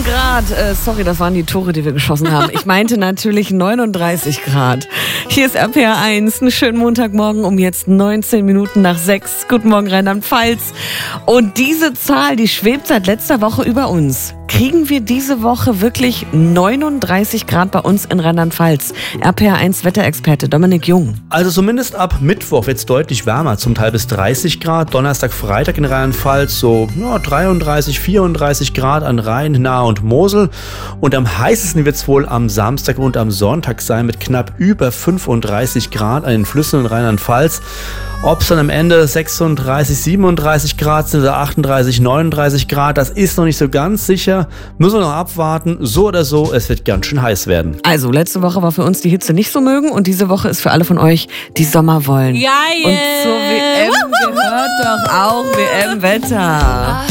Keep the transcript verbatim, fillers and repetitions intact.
Grad. Äh, sorry, das waren die Tore, die wir geschossen haben. Ich meinte natürlich neununddreißig Grad. Hier ist R P R eins. Einen schönen Montagmorgen um jetzt neunzehn Minuten nach sechs. Guten Morgen, Rheinland-Pfalz. Und diese Zahl, die schwebt seit letzter Woche über uns. Kriegen wir diese Woche wirklich neununddreißig Grad bei uns in Rheinland-Pfalz? R P R eins Wetterexperte Dominik Jung. Also zumindest ab Mittwoch wird es deutlich wärmer, zum Teil bis dreißig Grad. Donnerstag, Freitag in Rheinland-Pfalz so ja, dreiunddreißig, vierunddreißig Grad an Rhein, Nahe und Mosel. Und am heißesten wird es wohl am Samstag und am Sonntag sein mit knapp über fünfunddreißig Grad an den Flüssen in Rheinland-Pfalz. Ob es dann am Ende sechsunddreißig, siebenunddreißig Grad sind oder achtunddreißig, neununddreißig Grad, das ist noch nicht so ganz sicher. Müssen wir noch abwarten. So oder so, es wird ganz schön heiß werden. Also, letzte Woche war für uns die Hitze nicht so mögen und diese Woche ist für alle von euch, die Sommer wollen. Geil! Und zur W M gehört doch auch W M-Wetter.